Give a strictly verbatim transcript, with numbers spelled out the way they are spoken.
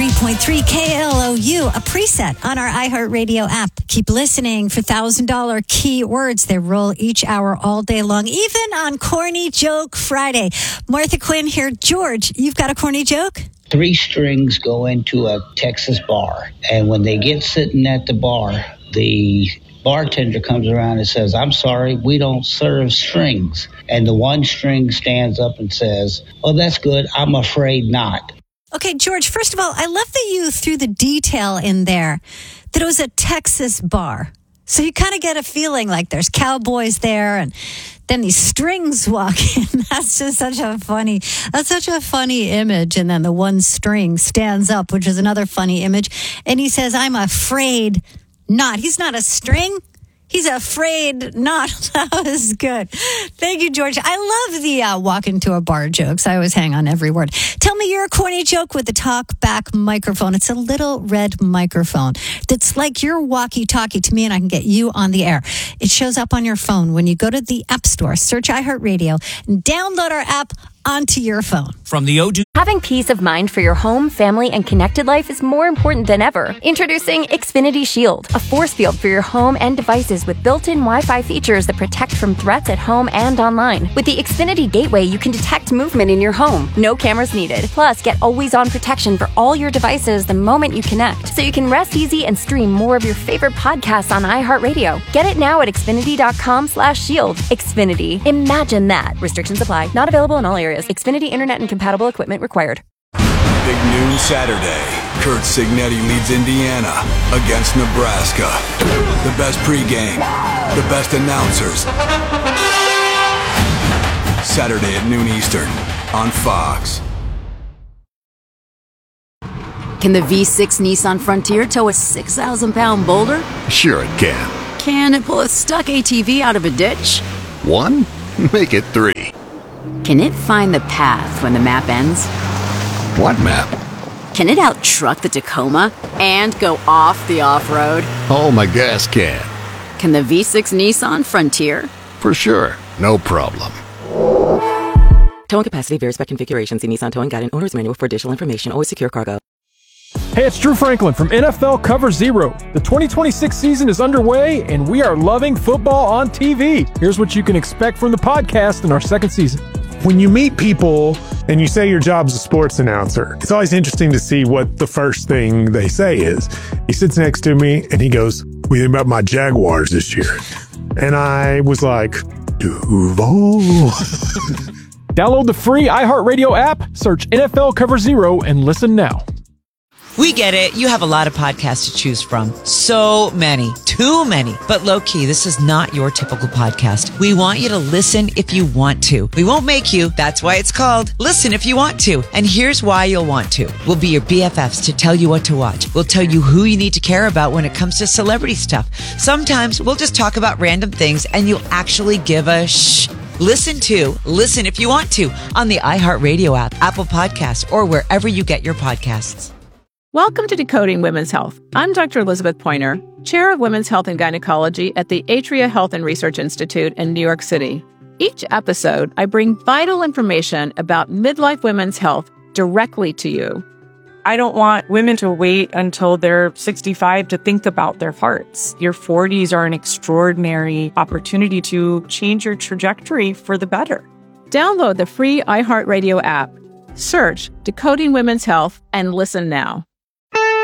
ninety-three point three K L O U, a preset on our iHeartRadio app. Keep listening for one thousand dollars keywords. They roll each hour all day long, even on Corny Joke Friday. Martha Quinn here. George, you've got a corny joke? Three strings go into a Texas bar, and when they get sitting at the bar, the bartender comes around and says, "I'm sorry, we don't serve strings." And the one string stands up and says, "Oh, that's good. I'm afraid not." Okay, George, first of all, I love that you threw the detail in there that it was a Texas bar. So you kind of get a feeling like there's cowboys there and then these strings walk in. That's just such a funny, that's such a funny image. And then the one string stands up, which is another funny image. And he says, "I'm afraid not." He's not a string. He's afraid not. That was good. Thank you, George. I love the uh, walk into a bar jokes. I always hang on every word. Tell me your corny joke with the talk back microphone. It's a little red microphone that's like your walkie-talkie to me, and I can get you on the air. It shows up on your phone when you go to the App Store, search iHeartRadio, and download our app onto your phone. From the O two. Having peace of mind for your home, family, and connected life is more important than ever. Introducing Xfinity Shield, a force field for your home and devices with built-in Wi-Fi features that protect from threats at home and online. With the Xfinity Gateway, you can detect movement in your home. No cameras needed. Plus, get always-on protection for all your devices the moment you connect, so you can rest easy and stream more of your favorite podcasts on iHeartRadio. Get it now at Xfinity.com slash shield. Xfinity. Imagine that. Restrictions apply. Not available in all areas. Xfinity Internet and compatible equipment required. Big noon Saturday. Curt Cignetti leads Indiana against Nebraska. The best pregame, the best announcers. Saturday at noon Eastern on Fox. Can the V six Nissan Frontier tow a six thousand pound boulder? Sure it can. Can it pull a stuck A T V out of a ditch? One? Make it three. Can it find the path when the map ends? What map? Can it out-truck the Tacoma and go off the off-road? Oh, my gas can. Can the V six Nissan Frontier? For sure. No problem. Towing capacity varies by configuration. See Nissan Towing Guide and Owner's Manual for additional information. Always secure cargo. Hey, it's Drew Franklin from N F L Cover Zero. The twenty twenty-six season is underway, and we are loving football on T V. Here's what you can expect from the podcast in our second season. When you meet people and you say your job's a sports announcer, it's always interesting to see what the first thing they say is. He sits next to me and he goes, "What do you think about my Jaguars this year?" And I was like, Duval. Download the free iHeartRadio app, search N F L Cover Zero, and listen now. We get it. You have a lot of podcasts to choose from. So many. Too many. But low-key, this is not your typical podcast. We want you to listen if you want to. We won't make you. That's why it's called Listen If You Want To. And here's why you'll want to. We'll be your B F Fs to tell you what to watch. We'll tell you who you need to care about when it comes to celebrity stuff. Sometimes we'll just talk about random things and you'll actually give a shh. Listen to Listen If You Want To on the iHeartRadio app, Apple Podcasts, or wherever you get your podcasts. Welcome to Decoding Women's Health. I'm Doctor Elizabeth Pointer, Chair of Women's Health and Gynecology at the Atria Health and Research Institute in New York City. Each episode, I bring vital information about midlife women's health directly to you. I don't want women to wait until they're sixty-five to think about their hearts. Your forties are an extraordinary opportunity to change your trajectory for the better. Download the free iHeartRadio app. Search Decoding Women's Health and listen now.